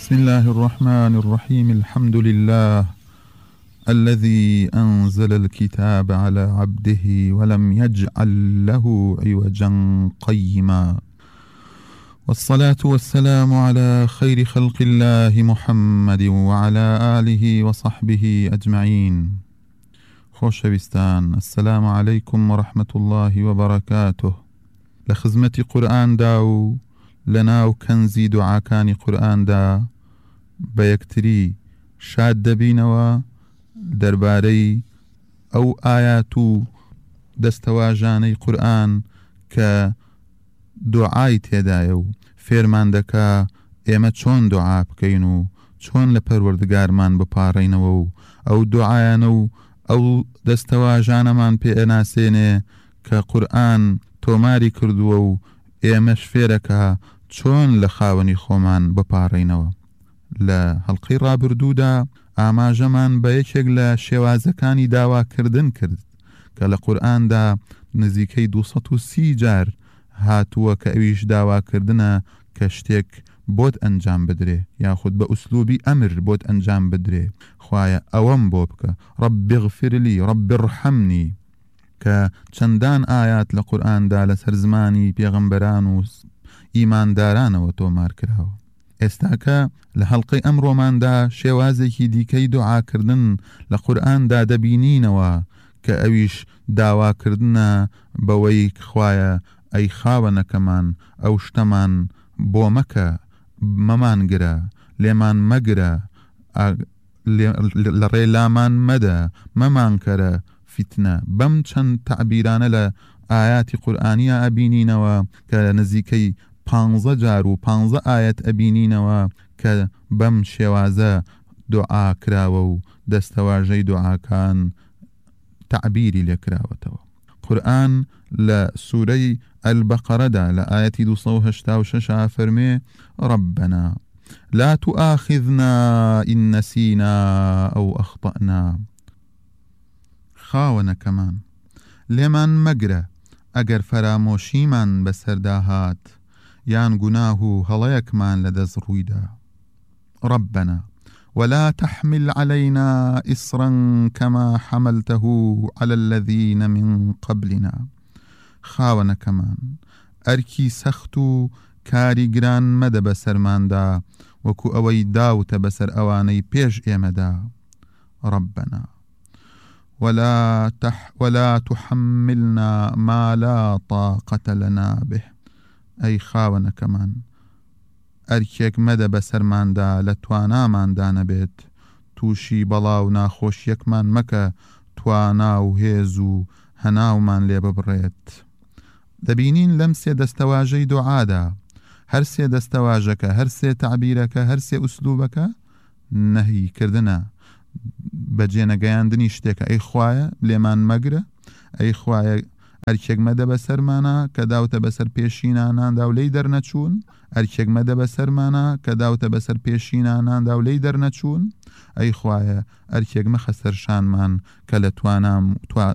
بسم الله الرحمن الرحيم. الحمد لله الذي أنزل الكتاب على عبده ولم يجعل له عوجا قيما، والصلاة والسلام على خير خلق الله محمد وعلى آله وصحبه أجمعين. خوشويستان، السلام عليكم ورحمة الله وبركاته. لخزمة قرآن داو لناو كنزي دعاكاني قرآن دا بيكتري شاد دبينوا درباري أو آياتو دستواجاني قرآن كدعاي تيدايو فيرمان دكا ئێمە چۆن دوعا بکەین و چۆن لە پەروەردگارمان بپارڕینەوە و ئەو دوعایانە و ئەو دەستەواژانەمان پێ ئەناسێنێ کە قورئان تۆماری کردووە و ئێمەش فێرەکە چۆن لە خاوەنی خۆمان بپارڕینەوە. لە هەڵقەی ڕابردوودا ئاماژەمان بە یەکێک لە شێوازەکانی داواکردن کرد کە لە قورئاندا نزیکەی 230 جار هاتووە کە ئەویش داواکردنە کە شتێک بۆت ئەنجام بدرێ یاخود بە ئوسلوبی ئەمر بۆت ئەنجام بدرێ. خوایە ئەوەم بۆ بکە، ڕەبی اغفر لی، ڕەبی ارحەمنی، کە چەندان ئايات لە قورئاندا لەسەر زمانی پێغەمبەران و ئیماندارانەوە تۆمار کراوە. ئێستاکە لە هەڵقەی ئەمڕۆماندا شێوازێکی دیکەی دوعاکردن لە قورئاندا دەبینینەوە کە ئەویش داواکردنە بەوەی خوایە ئەی خاوەنەکەمان ئەو شتەمان بۆ مەکە، مەمانگرە، لێمان مەگرە، لە ڕێلامان مەدە، مەمانکەرە فتنە. بەم چەند تعبیرانە لە ئاياتی قورئانیە ئەبینینەوە کە نزیکەی 15 جار و 15 ئايەت ئەبینینەوە کە بەم شێوازە دوعا کراوە و دەستەواژەی دوعاکان تعبیری لێکراوەتەوە. قورئان لە سوورەی البقرەدا لە ئايەتی 286 فەرمێ ربنا لا تؤاخذنا إن نسينا أو أخطأنا. خاوەنەکەمان لێمان مەگرە ئەگەر فەرامۆشیمان بەسەردا هات یان گوناه و هەڵەیەکمان لەدەست ڕوویدا. ربنا ولا تحمل علينا إصرا كما حملته على الذين من قبلنا. خاوەنەکەمان ئەرکی سەخت و کاری گران مەدە بەسەرماندا وەکو ئەوەی داوتە بەسەر ئەوانەی پێش ئێمەدا. ربنا ولا تحملنا ما لا طاقة لنا به. ئەی خاوەنەکەمان ئەرکێک مەدە بەسەرماندا لە تواناماندا نەبێت، تووشی بەڵاو ناخۆشیەکمان مەکە توانا و هێز و هەناومان لێ ببڕێت. دەبینین لەم سێ دەستەواژەی دوعادا هەر سێ دەستەواژەکە، هەر سێ تعبیرەکە، هەر سێ ئوسلوبەکە نەهیکردنە بەجێنەگەیاندنی شتێکە. ئەی خوایە لێمان مەگرە، ئەی خوایە ئەرکێک مەدە بەسەرمانە کە داوتە بەسەر پێشیناناندا و لەی دەرنەچوون، ئەرکێک مەدە بەسەرمانە کە داوتە بەسەر پێشیناناندا و لەی دەرنەچوون. ئەی خوایە ئەرکێک مەخە سەر شانمان کە لە